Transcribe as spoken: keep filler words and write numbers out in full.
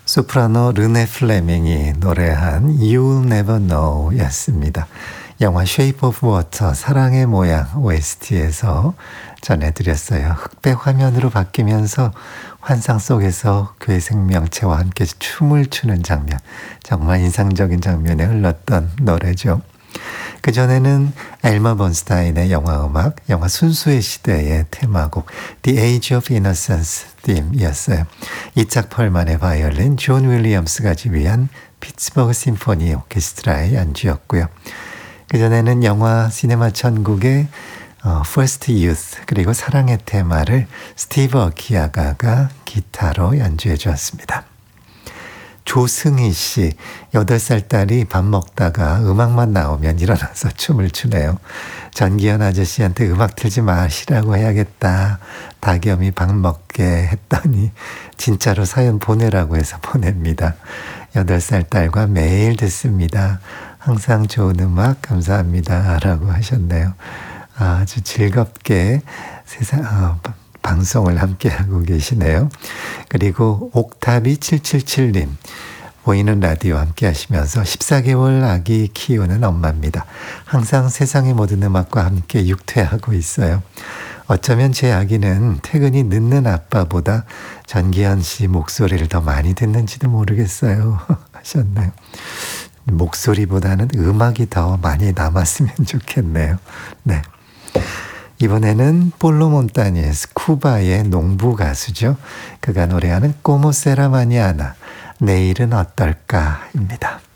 소프라노 르네 플레밍이 노래한 You'll Never Know 였습니다. 영화 Shape of Water 사랑의 모양 오에스티에서 전해드렸어요. 흑백 화면으로 바뀌면서 환상 속에서 그의 생명체와 함께 춤을 추는 장면, 정말 인상적인 장면에 흘렀던 노래죠. 그전에는 엘마 번스타인의 영화음악, 영화 순수의 시대의 테마곡 The Age of Innocence 팀이었어요. 이착 펄만의 바이올린, 존 윌리엄스가 지휘한 피츠버그 심포니 오케스트라의 연주였고요. 그전에는 영화 시네마 천국의 어, First Youth 그리고 사랑의 테마를 스티브 어키아가가 기타로 연주해 주었습니다. 조승희 씨, 여덟 살 딸이 밥 먹다가 음악만 나오면 일어나서 춤을 추네요. 전기현 아저씨한테 음악 틀지 마시라고 해야겠다. 닭염이 밥 먹게 했더니 진짜로 사연 보내라고 해서 보냅니다. 여덟 살 딸과 매일 듣습니다. 항상 좋은 음악 감사합니다. 라고 하셨네요. 아주 즐겁게 세상, 어, 방송을 함께하고 계시네요. 그리고 옥탑이 칠칠칠님 보이는 라디오 함께 하시면서 십사 개월 아기 키우는 엄마입니다. 항상 세상의 모든 음악과 함께 육퇴하고 있어요. 어쩌면 제 아기는 퇴근이 늦는 아빠보다 전기현 씨 목소리를 더 많이 듣는지도 모르겠어요. 하셨네요. 목소리보다는 음악이 더 많이 남았으면 좋겠네요. 네. 이번에는 볼로 몬타니에스 쿠바의 농부 가수죠. 그가 노래하는 꼬모 세라 마니아나 내일은 어떨까입니다.